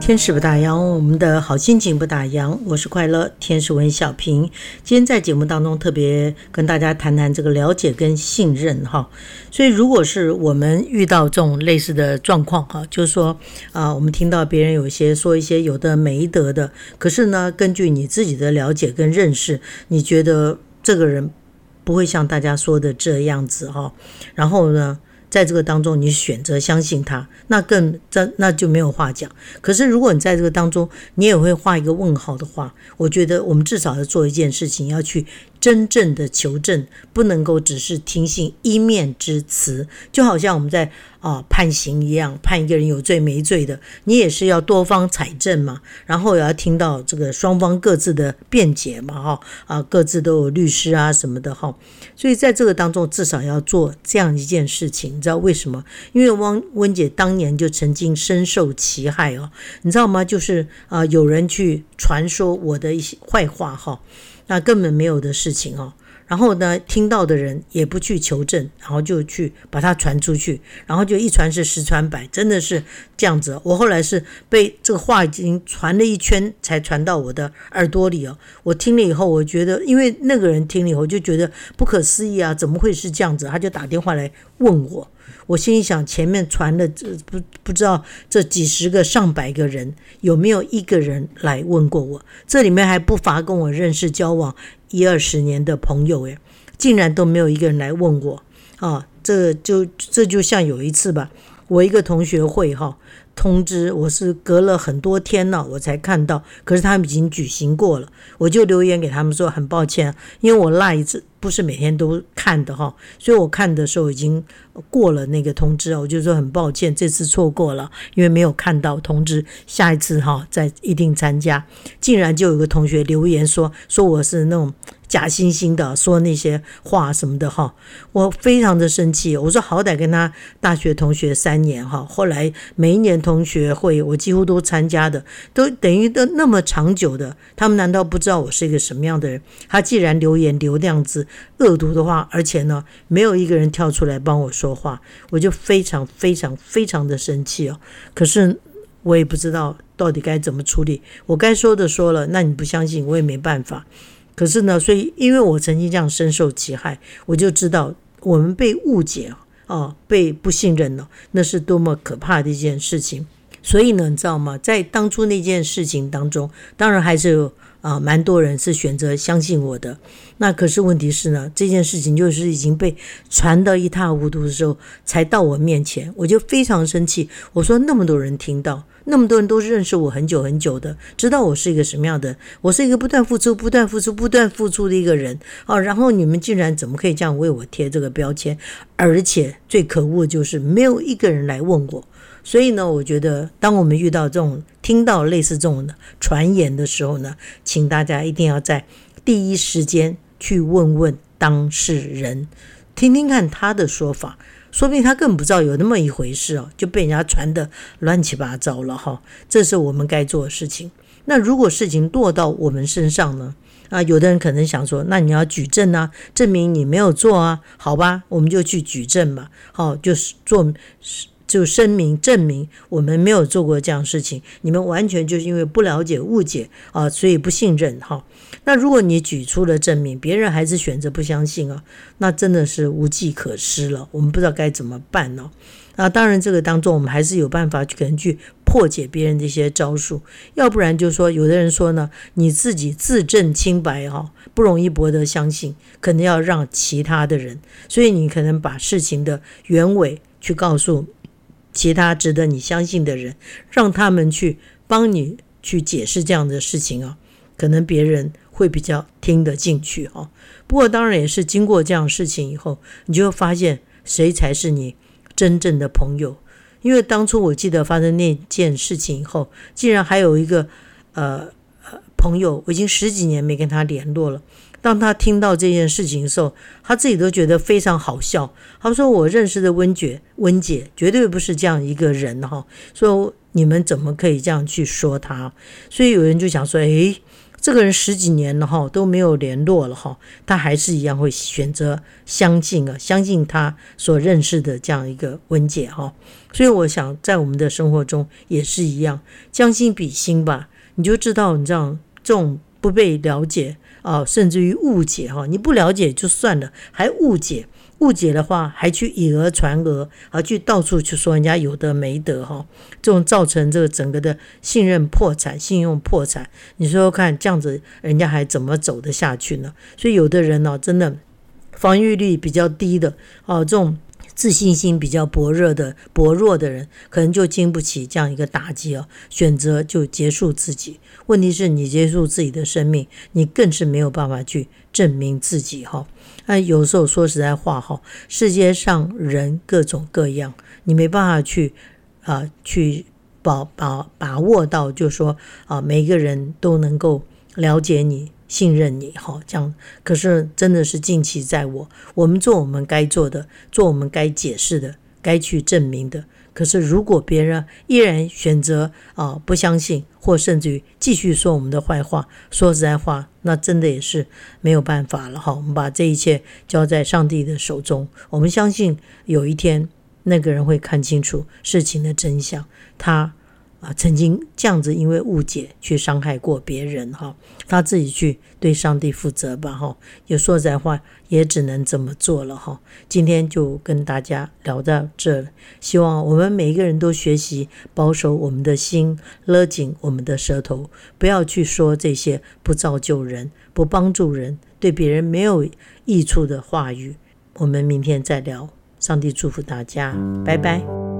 天使不打烊，我们的好心情不打烊。我是快乐天使文小平。今天在节目当中特别跟大家谈谈这个了解跟信任哈。所以如果是我们遇到这种类似的状况哈，就是说我们听到别人有些说一些有的没得的，可是呢，根据你自己的了解跟认识，你觉得这个人不会像大家说的这样子哈。然后呢，在这个当中你选择相信他，那就没有话讲。可是如果你在这个当中你也会画一个问号的话，我觉得我们至少要做一件事情，要去真正的求证，不能够只是听信一面之词。就好像我们在判刑一样，判一个人有罪没罪的，你也是要多方采证嘛，然后也要听到这个双方各自的辩解嘛，各自都有律师啊什么的哈。所以在这个当中至少要做这样一件事情。你知道为什么？因为温姐当年就曾经深受其害哦，你知道吗？就是有人去传说我的一些坏话哈，那根本没有的事情哦。然后呢，听到的人也不去求证，然后就去把它传出去，然后就一传十，十传百，真的是这样子。我后来是被这个话已经传了一圈，才传到我的耳朵里哦。我听了以后，我觉得，因为那个人听了以后就觉得不可思议啊，怎么会是这样子？他就打电话来问我。我心里想，前面传了不知道这几十个上百个人，有没有一个人来问过我？这里面还不乏跟我认识交往10-20年的朋友耶，竟然都没有一个人来问我啊！这就像有一次吧，我一个同学会通知，我是隔了很多天了我才看到，可是他们已经举行过了，我就留言给他们说很抱歉，因为我LINE不是每天都看的所以我看的时候已经过了那个通知，我就说很抱歉这次错过了，因为没有看到通知，下一次再一定参加。竟然就有个同学留言说我是那种假惺惺的说那些话什么的我非常的生气。我说好歹跟他大学同学3年后来每一年同学会我几乎都参加的，都等于都那么长久的，他们难道不知道我是一个什么样的人？他既然留言留那样子恶毒的话，而且呢没有一个人跳出来帮我说话，我就非常非常非常的生气可是我也不知道到底该怎么处理，我该说的说了，那你不相信我也没办法。可是呢，所以因为我曾经这样深受其害，我就知道我们被误解被不信任了，那是多么可怕的一件事情。所以呢，你知道吗？在当初那件事情当中，当然还是有蛮多人是选择相信我的。那可是问题是呢，这件事情就是已经被传到一塌糊涂的时候才到我面前，我就非常生气。我说那么多人听到，那么多人都认识我很久很久的，知道我是一个什么样的，我是一个不断付出不断付出不断付出的一个人然后你们竟然怎么可以这样为我贴这个标签？而且最可恶的就是没有一个人来问我。所以呢，我觉得当我们遇到这种听到类似这种传言的时候呢，请大家一定要在第一时间去问问当事人，听听看他的说法，说不定他根本不知道有那么一回事就被人家传得乱七八糟了这是我们该做的事情。那如果事情落到我们身上呢？有的人可能想说，那你要举证啊，证明你没有做啊，好吧，我们就去举证吧，就声明证明我们没有做过这样的事情，你们完全就是因为不了解误解所以不信任那如果你举出了证明，别人还是选择不相信那真的是无计可施了，我们不知道该怎么办当然这个当中我们还是有办法可能去破解别人的一些招数，要不然就是说有的人说呢，你自己自证清白不容易博得相信，可能要让其他的人，所以你可能把事情的原委去告诉其他值得你相信的人，让他们去帮你去解释这样的事情可能别人会比较听得进去不过当然也是经过这样的事情以后，你就会发现谁才是你真正的朋友。因为当初我记得发生那件事情以后，竟然还有一个朋友，我已经10几年没跟他联络了，当他听到这件事情的时候，他自己都觉得非常好笑。他说我认识的温姐绝对不是这样一个人说你们怎么可以这样去说他？所以有人就想说这个人10几年了哈都没有联络了哈，他还是一样会选择相信他所认识的这样一个文姐哈。所以我想在我们的生活中也是一样，将心比心吧，你就知道你这样这种不被了解甚至于误解哈，你不了解就算了，还误解的话还去以讹传讹，去到处去说人家有的没的哈，这种造成这个整个的信任破产、信用破产，你说看这样子人家还怎么走得下去呢？所以有的人真的防御力比较低的这种自信心比较薄弱的人，可能就经不起这样一个打击选择就结束自己。问题是你结束自己的生命，你更是没有办法去证明自己有时候说实在话世界上人各种各样，你没办法去把握到，就是说每一个人都能够了解你、信任你这样。可是真的是尽其在我们做我们该做的，做我们该解释的，该去证明的。可是如果别人依然选择不相信，或甚至于继续说我们的坏话，说实在话，那真的也是没有办法了我们把这一切交在上帝的手中，我们相信有一天那个人会看清楚事情的真相，他曾经这样子因为误解去伤害过别人他自己去对上帝负责吧有说实在话也只能这么做了今天就跟大家聊到这，希望我们每一个人都学习保守我们的心，勒紧我们的舌头，不要去说这些不造就人、不帮助人、对别人没有益处的话语。我们明天再聊，上帝祝福大家，拜拜。